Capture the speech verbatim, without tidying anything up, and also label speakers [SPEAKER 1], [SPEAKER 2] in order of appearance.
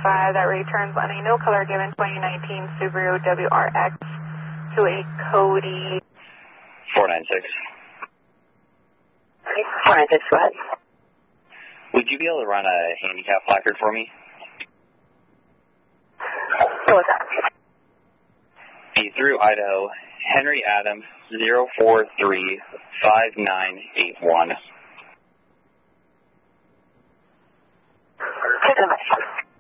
[SPEAKER 1] five that returns on a no color given twenty nineteen Subaru W R X to a Cody.
[SPEAKER 2] four nine six.
[SPEAKER 1] four nine six, go ahead.
[SPEAKER 2] Would you be able to run a handicap placard for me?
[SPEAKER 1] What was that?
[SPEAKER 2] Be through Idaho, Henry Adams, zero four three five nine eight one.
[SPEAKER 1] Thank you so much.